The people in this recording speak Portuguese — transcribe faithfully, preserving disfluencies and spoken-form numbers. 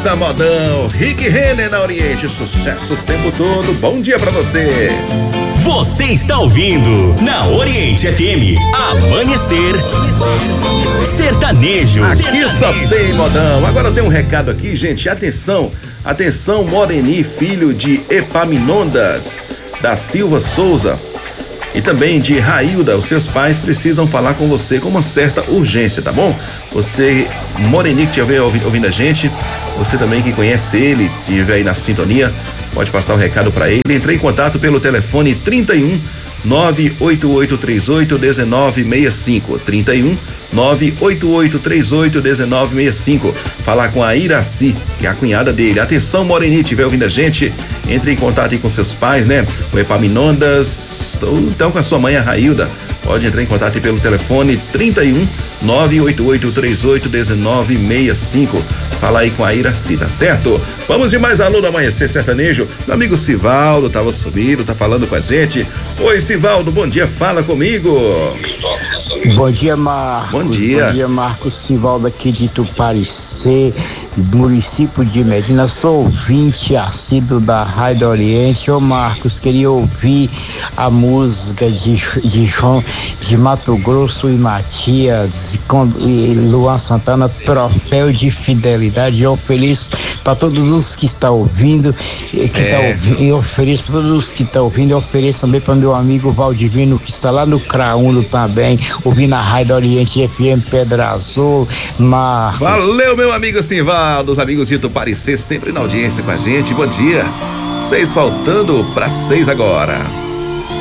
Eita modão, Rick Renner na Oriente, sucesso o tempo todo, bom dia pra você. Você está ouvindo na Oriente F M, Amanhecer Sertanejo. Aqui só tem modão. Agora tem um recado aqui, gente, atenção, atenção Moreni, filho de Epaminondas da Silva Souza e também de Railda, os seus pais precisam falar com você com uma certa urgência, tá bom? Você, Moreni, que estiver ouvindo a gente, você também que conhece ele, que estiver aí na sintonia, pode passar o recado para ele. Entre em contato pelo telefone trinta e um, nove oito oito três oito, um nove seis cinco, trinta e um, nove oito oito três oito, um nove seis cinco. Falar com a Iraci, que é a cunhada dele. Atenção, Moreni, se estiver ouvindo a gente, entre em contato aí com seus pais, né? O Epaminondas, ou então com a sua mãe, a Railda. Pode entrar em contato aí pelo telefone trinta e um, nove oito oito três oito, um nove seis cinco. Fala aí com a Iraci, tá certo? Vamos de mais alô do Amanhecer Sertanejo. Meu amigo Sivaldo tava subindo, tá falando com a gente. Oi, Sivaldo, bom dia, fala comigo. Bom dia, Marcos. Bom dia. Bom dia, Marcos. Sivaldo aqui de Tuparicê, município de Medina. Sou ouvinte assíduo da Rádio Oriente. Ô, Marcos, queria ouvir a música de, de João de Mato Grosso e Matias com, e Luan Santana, Troféu de Fidelidade. Eu ofereço para todos os que estão ouvindo, que é. tá ouvindo, eu ofereço para todos os que estão ouvindo, eu ofereço também para meu amigo Valdivino, que está lá no Craundo também, ouvindo a Rádio Oriente F M Pedra Azul. Marcos. Valeu, meu amigo Sivaldo, os amigos de Tuparicê sempre na audiência com a gente. Bom dia. Seis faltando para seis agora.